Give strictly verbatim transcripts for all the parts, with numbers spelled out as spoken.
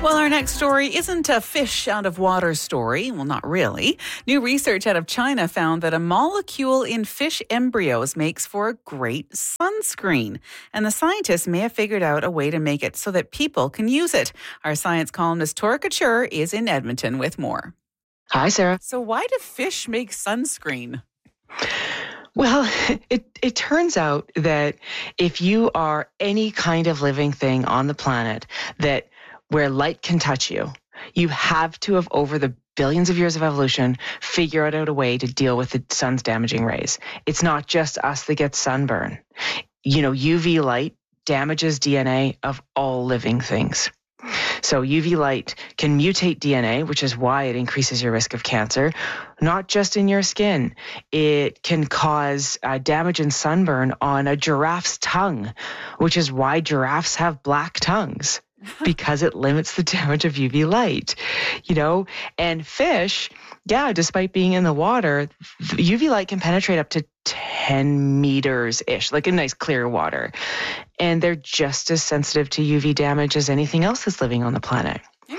Well, our next story isn't a fish out of water story. Well, not really. New research out of China found that a molecule in fish embryos makes for a great sunscreen. And the scientists may have figured out a way to make it so that people can use it. Our science columnist Tora Couture is in Edmonton with more. Hi, Sarah. So why do fish make sunscreen? Well, it, it turns out that if you are any kind of living thing on the planet that where light can touch you, you have to have, over the billions of years of evolution, figured out a way to deal with the sun's damaging rays. It's not just us that get sunburn. You know, U V light damages D N A of all living things. So U V light can mutate D N A, which is why it increases your risk of cancer, not just in your skin. It can cause uh, damage and sunburn on a giraffe's tongue, which is why giraffes have black tongues, because it limits the damage of U V light, you know. And fish, yeah, despite being in the water, U V light can penetrate up to ten meters-ish, like in nice clear water. And they're just as sensitive to U V damage as anything else that's living on the planet.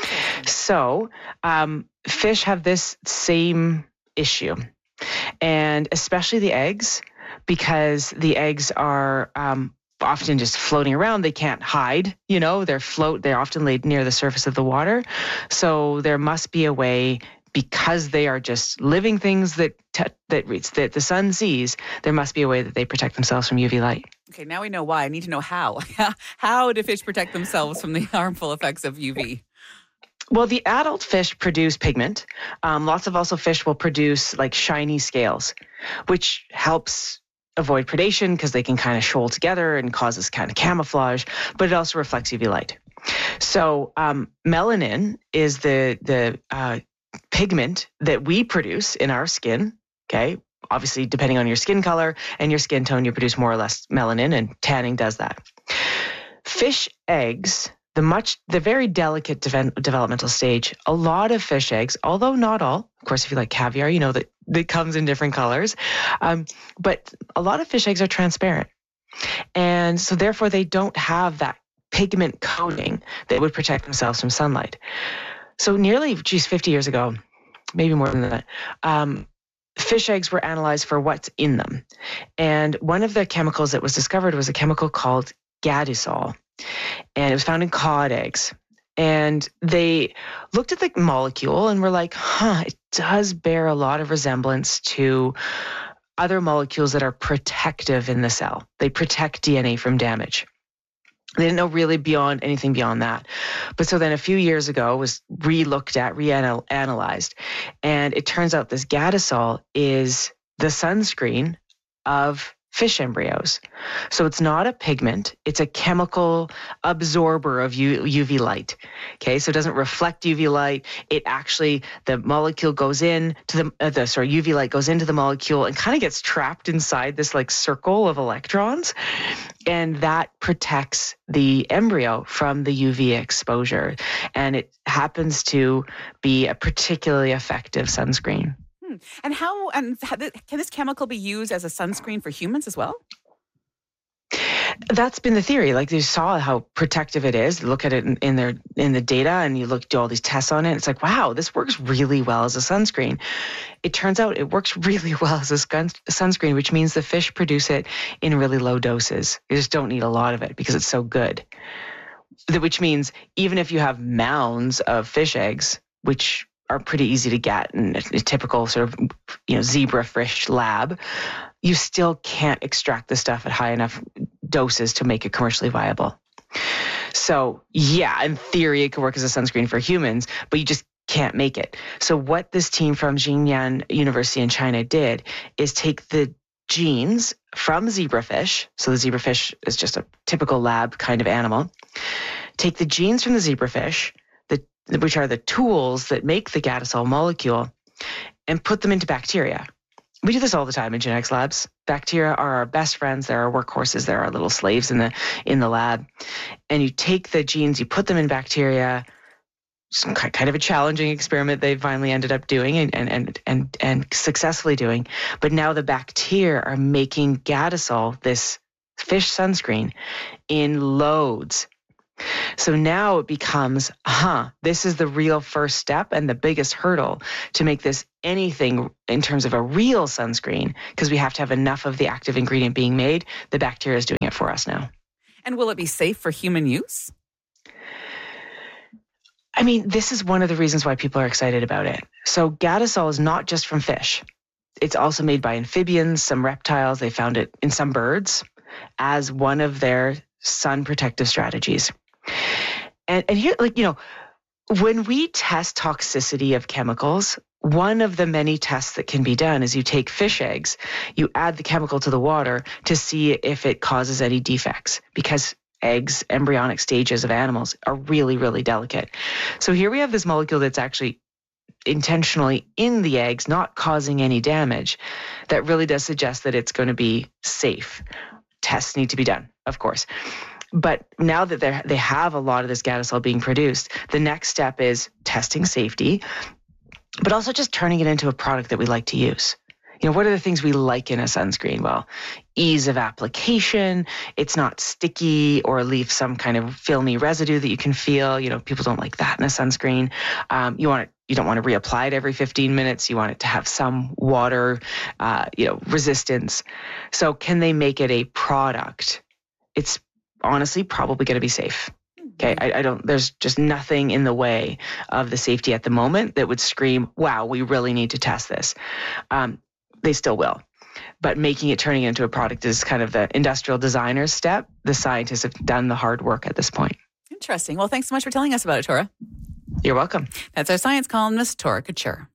So um, fish have this same issue, and especially the eggs, because the eggs are um, often just floating around. They can't hide, you know, they're float. They're often laid near the surface of the water. So there must be a way, because they are just living things that t- that that the sun sees, there must be a way that they protect themselves from U V light. Okay, now we know why. I need to know how. How do fish protect themselves from the harmful effects of U V? Well, the adult fish produce pigment. Um, lots of also fish will produce like shiny scales, which helps avoid predation because they can kind of shoal together and causes kind of camouflage, but it also reflects U V light. So um, melanin is the the uh, pigment that we produce in our skin. Okay, obviously depending on your skin color and your skin tone, you produce more or less melanin, and tanning does that. Fish eggs, the much the very delicate de- developmental stage, a lot of fish eggs, although not all, of course, if you like caviar, you know that it comes in different colors, um, but a lot of fish eggs are transparent, and so therefore they don't have that pigment coating that would protect themselves from sunlight. So nearly, geez, fifty years ago, maybe more than that, um, fish eggs were analyzed for what's in them, and one of the chemicals that was discovered was a chemical called gadusol. And it was found in cod eggs. And they looked at the molecule and were like, huh, it does bear a lot of resemblance to other molecules that are protective in the cell. They protect D N A from damage. They didn't know really beyond anything beyond that. But so then a few years ago it was re-looked at, reanalyzed. And it turns out this gadusol is the sunscreen of fish embryos. So it's not a pigment, it's a chemical absorber of U- UV light. Okay, so it doesn't reflect U V light. It actually, the molecule goes in to the, uh, the sorry, U V light goes into the molecule and kind of gets trapped inside this like circle of electrons. And that protects the embryo from the U V exposure. And it happens to be a particularly effective sunscreen. And how and how, can this chemical be used as a sunscreen for humans as well? That's been the theory. Like, you saw how protective it is. Look at it in, in their in the data, and you look do all these tests on it. It's like, wow, this works really well as a sunscreen. It turns out it works really well as a sun, sunscreen, which means the fish produce it in really low doses. You just don't need a lot of it because it's so good. Which means even if you have mounds of fish eggs, which are pretty easy to get in a, a typical sort of, you know, zebrafish lab, you still can't extract the stuff at high enough doses to make it commercially viable. So yeah, in theory, it could work as a sunscreen for humans, but you just can't make it. So what this team from Xinjiang University in China did is take the genes from zebrafish, so the zebrafish is just a typical lab kind of animal, take the genes from the zebrafish, which are the tools that make the gadusol molecule, and put them into bacteria. We do this all the time in genetics labs. Bacteria are our best friends. They're our workhorses. They're our little slaves in the in the lab. And you take the genes, you put them in bacteria. Some kind of a challenging experiment they finally ended up doing and and and and, and successfully doing. But now the bacteria are making gadusol, this fish sunscreen, in loads. So now it becomes, huh, this is the real first step and the biggest hurdle to make this anything in terms of a real sunscreen, because we have to have enough of the active ingredient being made. The bacteria is doing it for us now. And will it be safe for human use? I mean, this is one of the reasons why people are excited about it. So Gadisol is not just from fish. It's also made by amphibians, some reptiles. They found it in some birds as one of their sun protective strategies. And, and here, like, you know, when we test toxicity of chemicals, one of the many tests that can be done is you take fish eggs, you add the chemical to the water to see if it causes any defects, because eggs, embryonic stages of animals, are really, really delicate. So here we have this molecule that's actually intentionally in the eggs, not causing any damage. That really does suggest that it's going to be safe. Tests need to be done, of course. But now that they have a lot of this Gadisol being produced, the next step is testing safety, but also just turning it into a product that we like to use. You know, what are the things we like in a sunscreen? Well, ease of application, it's not sticky or leave some kind of filmy residue that you can feel. You know, people don't like that in a sunscreen. Um, you want it, you don't want to reapply it every fifteen minutes. You want it to have some water, uh, you know, resistance. So can they make it a product? It's honestly probably going to be safe. Okay, I, I don't, there's just nothing in the way of the safety at the moment that would scream, wow, we really need to test this. Um, they still will. But making it, turning it into a product is kind of the industrial designer's step. The scientists have done the hard work at this point. Interesting. Well, thanks so much for telling us about it, Tora. You're welcome. That's our science columnist, Tora Couture.